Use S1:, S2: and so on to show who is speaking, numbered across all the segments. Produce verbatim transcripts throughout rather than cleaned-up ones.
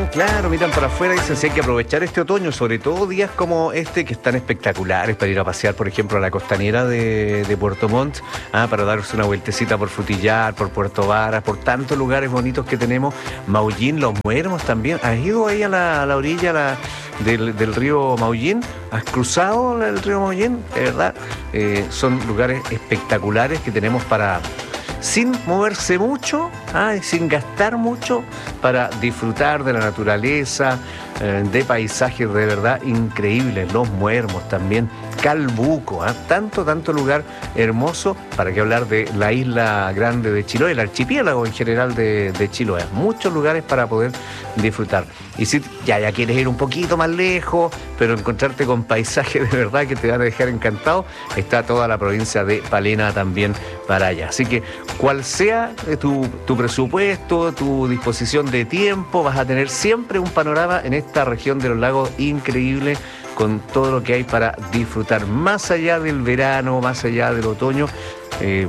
S1: Claro, miran para afuera y dicen si hay que aprovechar este otoño, sobre todo días como este que están espectaculares para ir a pasear, por ejemplo, a la costanera de, de Puerto Montt, ah, para darse una vueltecita por Frutillar, por Puerto Varas, por tantos lugares bonitos que tenemos. Maullín, Los Muermos también. ¿Has ido ahí a la, a la orilla la, del, del río Maullín? ¿Has cruzado el río Maullín? De verdad, eh, son lugares espectaculares que tenemos para... sin moverse mucho, ¿ah? sin gastar mucho, para disfrutar de la naturaleza, eh, de paisajes de verdad increíbles. Los Muermos también, Calbuco, ¿ah? tanto, tanto lugar hermoso. Para qué hablar de la isla grande de Chiloé, el archipiélago en general de, de Chiloé. Muchos lugares para poder disfrutar. Y si ya, ya quieres ir un poquito más lejos, pero encontrarte con paisajes de verdad que te van a dejar encantado, está toda la provincia de Palena también para allá. Así que cual sea tu, tu presupuesto, tu disposición de tiempo, vas a tener siempre un panorama en esta región de los lagos increíble, con todo lo que hay para disfrutar, más allá del verano, más allá del otoño. Eh,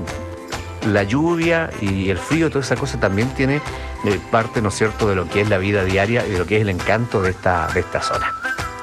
S1: la lluvia y el frío, toda esa cosa también tiene eh, parte, ¿no es cierto?, de lo que es la vida diaria y de lo que es el encanto de esta, de esta zona.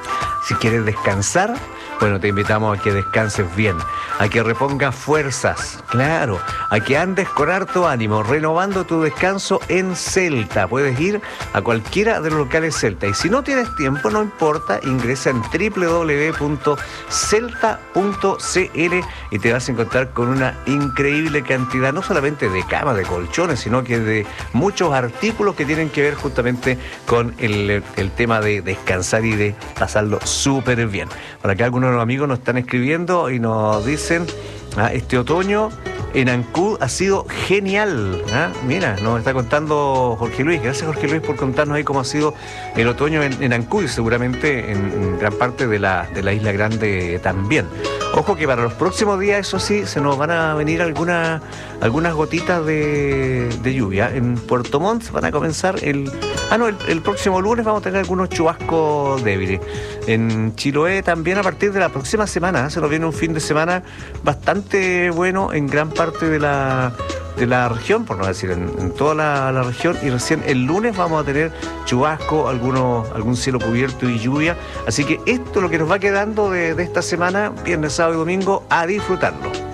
S1: Si quieres descansar, bueno, te invitamos a que descanses bien, a que repongas fuerzas, claro, a que andes con harto ánimo, renovando tu descanso en Celta. Puedes ir a cualquiera de los locales Celta. Y si no tienes tiempo, no importa, ingresa en doble u doble u doble u punto celta punto c l y te vas a encontrar con una increíble cantidad, no solamente de camas, de colchones, sino que de muchos artículos que tienen que ver justamente con el, el tema de descansar y de pasarlo súper bien. Por acá algunos de los amigos nos están escribiendo y nos dicen, ah, este otoño en Ancud ha sido genial. ¿Ah? Mira, nos está contando Jorge Luis. Gracias, Jorge Luis, por contarnos ahí cómo ha sido el otoño en, en Ancud y seguramente en, en gran parte de la, de la Isla Grande también. Ojo que para los próximos días, eso sí, se nos van a venir alguna, algunas gotitas de, de lluvia. En Puerto Montt van a comenzar el... Ah, no, el, el próximo lunes vamos a tener algunos chubascos débiles. En Chiloé también a partir de la próxima semana, ¿eh? Se nos viene un fin de semana bastante bueno en gran parte de la, de la región, por no decir en, en toda la, la región, y recién el lunes vamos a tener chubasco, algunos, algún cielo cubierto y lluvia. Así que esto es lo que nos va quedando de, de esta semana, viernes, sábado y domingo, a disfrutarlo.